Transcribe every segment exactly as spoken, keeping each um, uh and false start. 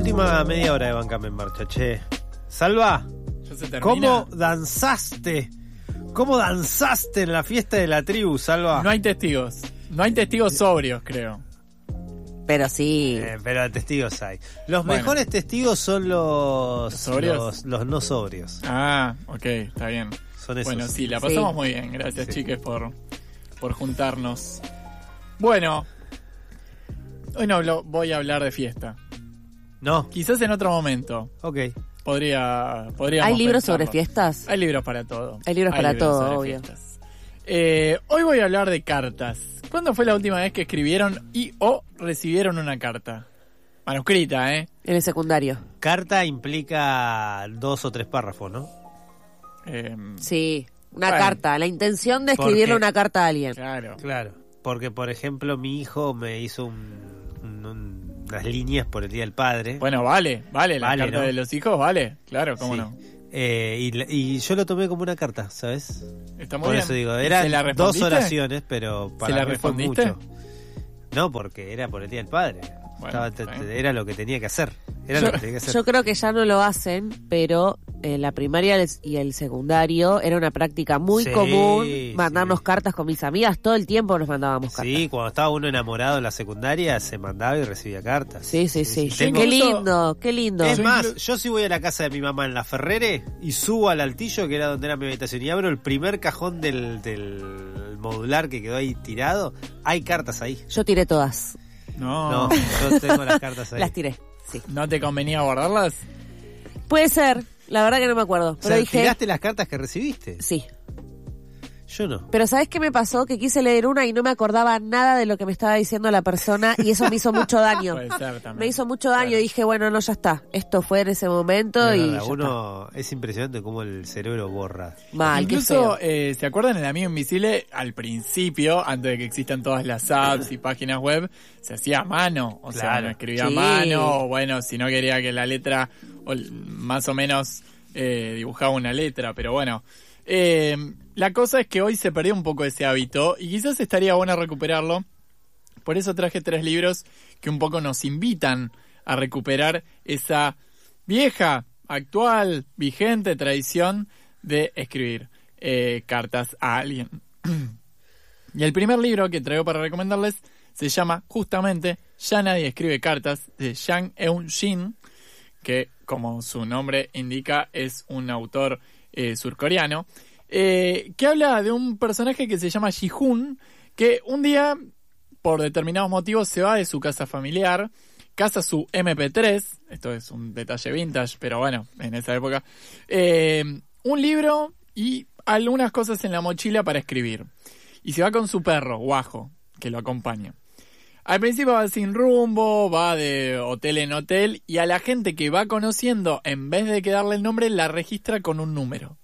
última media hora de Bancame en Marcha, che. Salva, ¿cómo danzaste? ¿Cómo danzaste en la fiesta de la tribu, Salva? No hay testigos. No hay testigos sobrios, creo. Pero sí. Eh, pero testigos hay. Los Bueno. mejores testigos son los, ¿Los sobrios? los, los no sobrios. Ah, ok, está bien. Son esos. Bueno, sí, la pasamos Sí. muy bien. Gracias, Sí. chiques, por, por juntarnos. Bueno, hoy no hablo- voy a hablar de fiesta. No, Quizás en otro momento. ok. Podría, podríamos ¿Hay libros pensarlo. sobre fiestas? Hay libros para todo. Hay libros para todo, sobre obvio. fiestas. Eh, hoy voy a hablar de cartas. ¿Cuándo fue la última vez que escribieron y o recibieron una carta? Manuscrita, ¿eh? En el secundario. Carta implica dos o tres párrafos, ¿no? Eh, Sí. Una Bueno. carta. La intención de escribirle Porque- una carta a alguien. Claro. Claro. Porque, por ejemplo, mi hijo me hizo un, un- un- unas líneas por el Día del Padre. Bueno, vale, vale. La Vale, carta ¿no? de los hijos, vale. Claro, cómo Sí. no. Eh, y, la- y yo lo tomé como una carta, ¿sabes? Está muy Por bien. eso digo, ¿Se eran la dos respondiste? oraciones, pero para la mí fue respondiste? mucho. No, porque era por el Día del Padre. Bueno, Estaba- está bien. era lo que tenía que hacer. Era Yo- lo que tenía que hacer. Yo creo que ya no lo hacen, pero en la primaria y el secundario era una práctica muy Sí, común mandarnos sí. cartas con mis amigas. Todo el tiempo nos mandábamos cartas. Sí, cuando estaba uno enamorado en la secundaria se mandaba y recibía cartas. Sí, sí, sí. Tengo- Qué lindo, qué lindo. Es Yo más, inclu- yo sí voy a la casa de mi mamá en la Ferrere y subo al altillo, que era donde era mi habitación, y abro el primer cajón del, del modular que quedó ahí tirado. Hay cartas ahí. Yo tiré todas. No, No, yo tengo las cartas ahí. Las tiré, sí. ¿No te convenía guardarlas? Puede ser, la verdad que no me acuerdo. O Pero sea, dije, ¿tiraste las cartas que recibiste? sí. Yo no. Pero ¿sabes qué me pasó? Que quise leer una y no me acordaba nada de lo que me estaba diciendo la persona y eso me hizo mucho daño. Puede ser también. Me hizo mucho daño Claro. y dije, bueno, no, ya está. Esto fue en ese momento De y verdad, ya uno es impresionante cómo el cerebro borra. está. Mal, qué Incluso, feo. eh, ¿se acuerdan el amigo invisible? Al principio, antes de que existan todas las apps y páginas web, se hacía a mano. O sea, Claro. uno escribía Sí. a mano, o bueno, si no quería que la letra, o l- más o menos eh, dibujaba una letra, pero bueno. Eh, la cosa es que hoy se perdió un poco ese hábito y quizás estaría bueno recuperarlo. Por eso traje tres libros que un poco nos invitan a recuperar esa vieja, actual, vigente tradición de escribir eh, cartas a alguien. Y el primer libro que traigo para recomendarles se llama justamente Ya nadie escribe cartas, de Jang Eun-shin, que como su nombre indica es un autor eh, surcoreano, eh, que habla de un personaje que se llama Ji-hoon, que un día, por determinados motivos, se va de su casa familiar, casa su eme pe tres, esto es un detalle vintage, pero bueno, en esa época, eh, un libro y algunas cosas en la mochila para escribir. Y se va con su perro, Guajo, que lo acompaña. Al principio va sin rumbo, va de hotel en hotel, y a la gente que va conociendo, en vez de que darle el nombre, la registra con un número.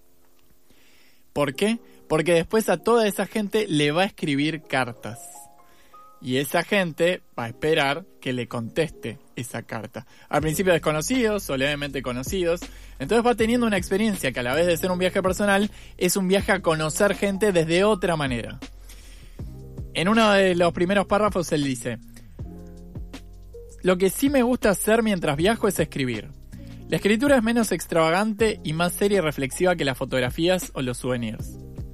¿Por qué? Porque después a toda esa gente le va a escribir cartas. Y esa gente va a esperar que le conteste esa carta. Al principio desconocidos o levemente conocidos. Entonces va teniendo una experiencia que a la vez de ser un viaje personal, es un viaje a conocer gente desde otra manera. En uno de los primeros párrafos él dice: lo que sí me gusta hacer mientras viajo es escribir. La escritura es menos extravagante y más seria y reflexiva que las fotografías o los souvenirs.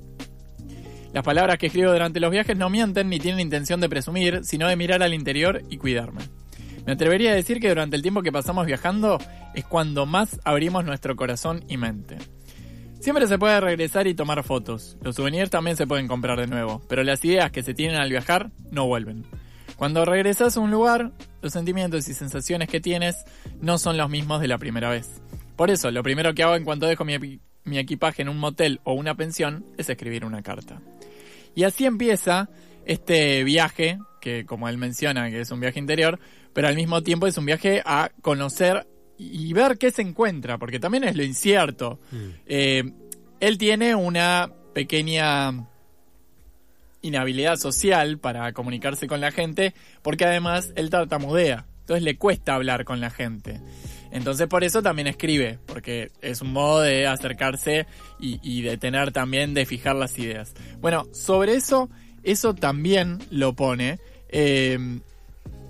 Las palabras que escribo durante los viajes no mienten ni tienen intención de presumir, sino de mirar al interior y cuidarme. Me atrevería a decir que durante el tiempo que pasamos viajando es cuando más abrimos nuestro corazón y mente. Siempre se puede regresar y tomar fotos. Los souvenirs también se pueden comprar de nuevo, pero las ideas que se tienen al viajar no vuelven. Cuando regresas a un lugar, los sentimientos y sensaciones que tienes no son los mismos de la primera vez. Por eso, lo primero que hago en cuanto dejo mi, epi- mi equipaje en un motel o una pensión es escribir una carta. Y así empieza este viaje, que como él menciona, que es un viaje interior, pero al mismo tiempo es un viaje a conocer y ver qué se encuentra, porque también es lo incierto. Mm. Eh, él tiene una pequeña inhabilidad social para comunicarse con la gente, porque además él tartamudea, entonces le cuesta hablar con la gente. Entonces por eso también escribe, porque es un modo de acercarse y, y de tener también, de fijar las ideas. Bueno, sobre eso, eso también lo pone. Eh,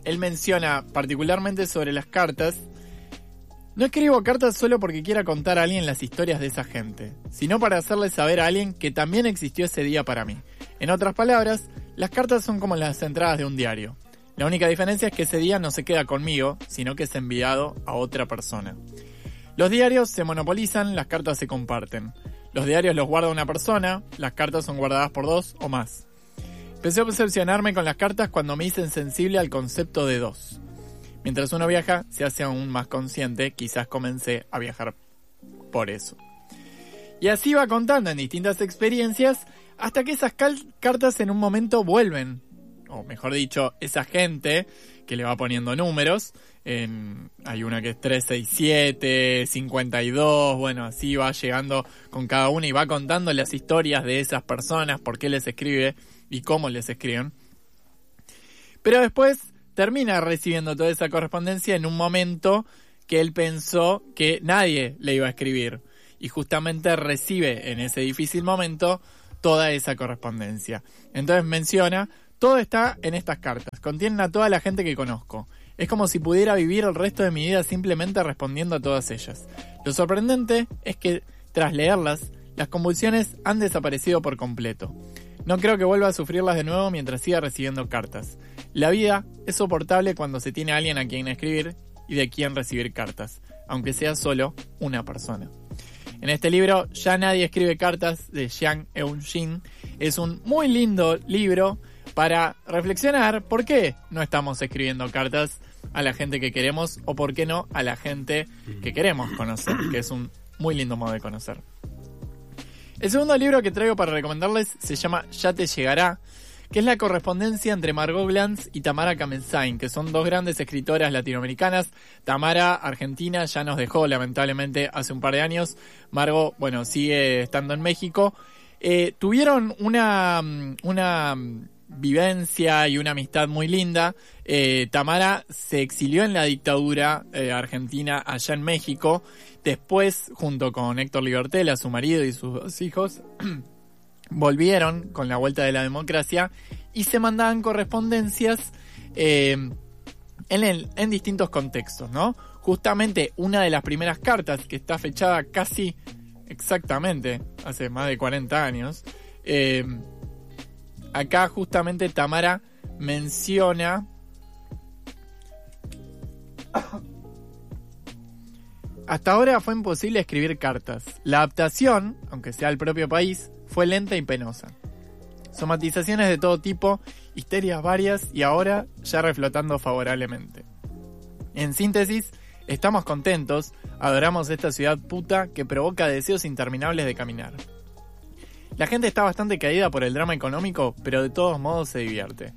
él menciona particularmente sobre las cartas: no escribo cartas solo porque quiera contar a alguien las historias de esa gente, sino para hacerle saber a alguien que también existió ese día para mí. En otras palabras, las cartas son como las entradas de un diario. La única diferencia es que ese día no se queda conmigo, sino que es enviado a otra persona. Los diarios se monopolizan, las cartas se comparten. Los diarios los guarda una persona, las cartas son guardadas por dos o más. Empecé a obsesionarme con las cartas cuando me hice sensible al concepto de dos. Mientras uno viaja, se hace aún más consciente, quizás comencé a viajar por eso. Y así va contando en distintas experiencias, hasta que esas cal- cartas en un momento vuelven. O mejor dicho, esa gente que le va poniendo números, en, hay una que es trescientos sesenta y siete, cincuenta y dos, bueno, así va llegando con cada una y va contando las historias de esas personas, por qué les escribe y cómo les escriben. Pero después termina recibiendo toda esa correspondencia en un momento que él pensó que nadie le iba a escribir. Y justamente recibe en ese difícil momento toda esa correspondencia. Entonces menciona: todo está en estas cartas, contienen a toda la gente que conozco. Es como si pudiera vivir el resto de mi vida simplemente respondiendo a todas ellas. Lo sorprendente es que, tras leerlas, las convulsiones han desaparecido por completo. No creo que vuelva a sufrirlas de nuevo mientras siga recibiendo cartas. La vida es soportable cuando se tiene a alguien a quien escribir y de quien recibir cartas, aunque sea solo una persona. En este libro, Ya nadie escribe cartas, de Jiang Eun-jin, es un muy lindo libro para reflexionar por qué no estamos escribiendo cartas a la gente que queremos, o por qué no a la gente que queremos conocer, que es un muy lindo modo de conocer. El segundo libro que traigo para recomendarles se llama Ya te llegará, que es la correspondencia entre Margot Glantz y Tamara Kamensain, que son dos grandes escritoras latinoamericanas. Tamara, argentina, ya nos dejó lamentablemente hace un par de años. Margot, bueno, sigue estando en México. Eh, tuvieron una, una vivencia y una amistad muy linda. Eh, Tamara se exilió en la dictadura eh, argentina allá en México. Después, junto con Héctor Libertela, su marido y sus dos hijos, volvieron con la vuelta de la democracia y se mandaban correspondencias eh, en, el, en distintos contextos, ¿no? Justamente una de las primeras cartas, que está fechada casi exactamente hace más de cuarenta años, eh, acá justamente Tamara menciona: hasta ahora fue imposible escribir cartas. La adaptación, aunque sea al propio país, fue lenta y penosa. Somatizaciones de todo tipo, histerias varias y ahora ya reflotando favorablemente. En síntesis, estamos contentos, adoramos esta ciudad puta que provoca deseos interminables de caminar. La gente está bastante caída por el drama económico, pero de todos modos se divierte.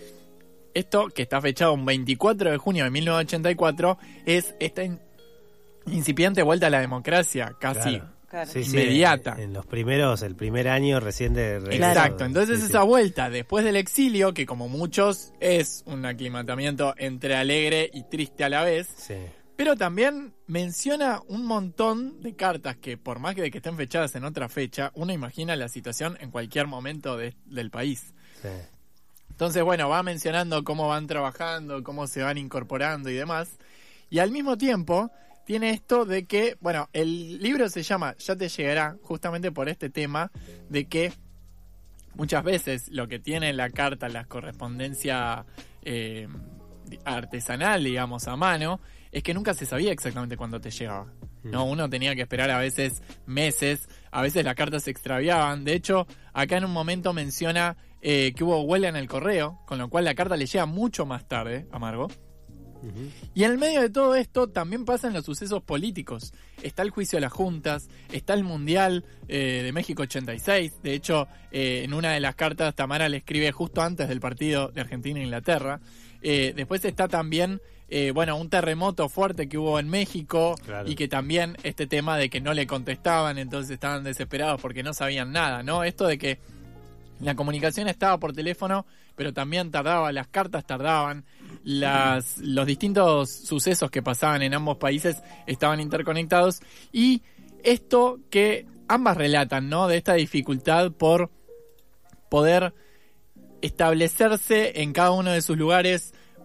Esto, que está fechado un veinticuatro de junio de mil novecientos ochenta y cuatro, es esta in- incipiente vuelta a la democracia, casi Claro. Claro. Sí, sí, inmediata. en, en los primeros, el primer año recién de regreso. Exacto, entonces Sí, esa sí. vuelta después del exilio, que como muchos es un aclimatamiento entre alegre y triste a la vez, Sí. pero también menciona un montón de cartas que, por más que, de que estén fechadas en otra fecha, uno imagina la situación en cualquier momento de- del país. Sí. Entonces, bueno, va mencionando cómo van trabajando, cómo se van incorporando y demás. Y al mismo tiempo tiene esto de que, bueno, el libro se llama Ya te llegará, justamente por este tema de que muchas veces lo que tiene la carta, la correspondencia eh, artesanal, digamos, a mano, es que nunca se sabía exactamente cuándo te llegaba. No, uno tenía que esperar a veces meses, a veces las cartas se extraviaban. De hecho, acá en un momento menciona eh, que hubo huelga en el correo, con lo cual la carta le llega mucho más tarde a Margot. Ujú. Y en el medio de todo esto también pasan los sucesos políticos. Está el juicio de las juntas, está el Mundial eh, de México ochenta y seis. De hecho, eh, en una de las cartas Tamara le escribe justo antes del partido de Argentina e Inglaterra. Eh, después está también, eh, bueno, un terremoto fuerte que hubo en México. Claro. Y que también este tema de que no le contestaban, entonces estaban desesperados porque no sabían nada, ¿no? Esto de que la comunicación estaba por teléfono, pero también tardaba, las cartas tardaban, las, los distintos sucesos que pasaban en ambos países estaban interconectados, y esto que ambas relatan, ¿no? De esta dificultad por poder establecerse en cada uno de sus lugares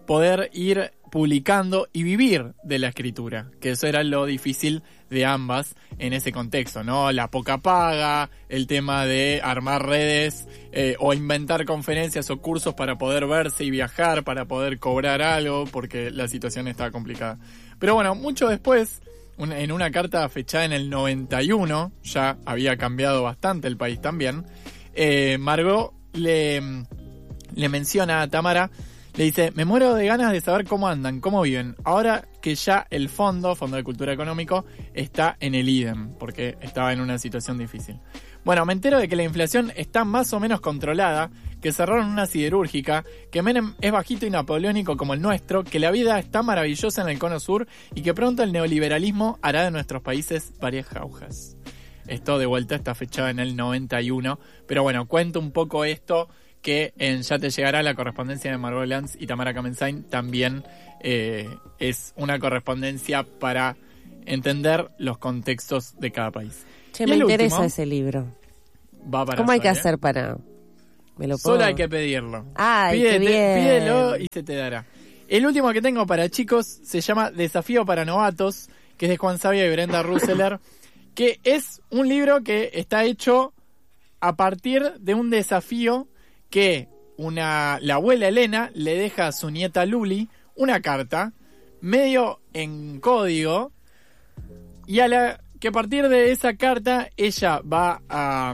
poder ir publicando y vivir de la escritura, que eso era lo difícil de ambas en ese contexto, ¿no? La poca paga, el tema de armar redes eh, o inventar conferencias o cursos para poder verse y viajar, para poder cobrar algo, porque la situación estaba complicada. Pero bueno, mucho después, un, en una carta fechada en el noventa y uno, ya había cambiado bastante el país también, eh, Margot le, le menciona a Tamara. Le dice, me muero de ganas de saber cómo andan, cómo viven. Ahora que ya el fondo, Fondo de Cultura Económico, está en el idem, porque estaba en una situación difícil. Bueno, me entero de que la inflación está más o menos controlada, que cerraron una siderúrgica, que Menem es bajito y napoleónico como el nuestro, que la vida está maravillosa en el cono sur y que pronto el neoliberalismo hará de nuestros países varias jaujas. Esto de vuelta está fechado en el noventa y uno, pero bueno, cuento un poco esto, que en Ya te llegará, la correspondencia de Margot Glantz y Tamara Kamenstein también eh, es una correspondencia para entender los contextos de cada país. Che, y me interesa último, ese libro. Va para ¿Cómo hay que Sol, hacer eh? para...? ¿Me lo puedo? Solo hay que pedirlo. Ay, Pídete, qué bien. Pídelo y se te dará. El último que tengo para chicos se llama Desafío para Novatos, que es de Juan Sabia y Brenda Russeler, que es un libro que está hecho a partir de un desafío que una la abuela Elena le deja a su nieta Luli una carta medio en código, y a la que a partir de esa carta ella va a,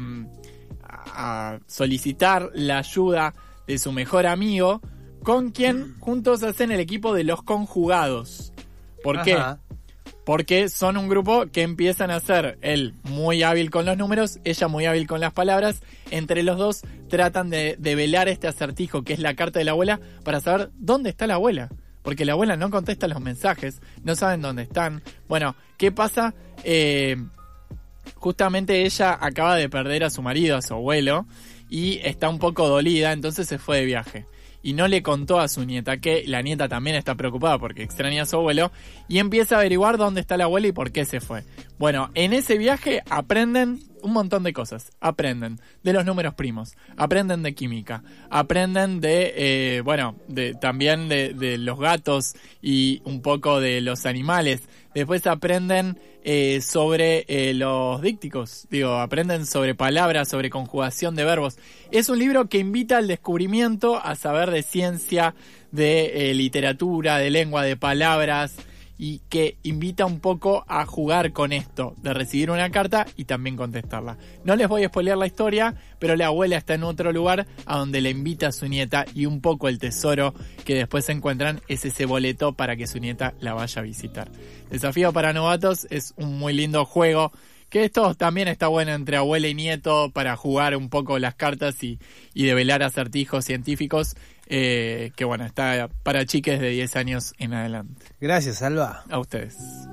a solicitar la ayuda de su mejor amigo, con quien juntos hacen el equipo de los conjugados. ¿Por qué? Ajá. Porque son un grupo que empiezan a ser él muy hábil con los números, ella muy hábil con las palabras. Entre los dos tratan de, de velar este acertijo que es la carta de la abuela para saber dónde está la abuela. Porque la abuela no contesta los mensajes, no saben dónde están. Bueno, ¿qué pasa? Eh, justamente ella acaba de perder a su marido, a su abuelo, y está un poco dolida, entonces se fue de viaje. Y no le contó a su nieta, que la nieta también está preocupada porque extraña a su abuelo, y empieza a averiguar dónde está la abuela y por qué se fue. Bueno, en ese viaje aprenden un montón de cosas. Aprenden de los números primos, aprenden de química, aprenden de, eh, bueno, de, también de, de los gatos y un poco de los animales. Después aprenden eh, sobre eh, los dícticos, digo, aprenden sobre palabras, sobre conjugación de verbos. Es un libro que invita al descubrimiento, a saber de ciencia, de eh, literatura, de lengua, de palabras, y que invita un poco a jugar con esto, de recibir una carta y también contestarla. No les voy a spoilear la historia, pero la abuela está en otro lugar a donde le invita a su nieta, y un poco el tesoro que después se encuentran es ese boleto para que su nieta la vaya a visitar. Desafío para Novatos es un muy lindo juego, que esto también está bueno entre abuela y nieto para jugar un poco las cartas y, y develar acertijos científicos, eh, que bueno, está para chiques de diez años en adelante. Gracias, Alba. A ustedes.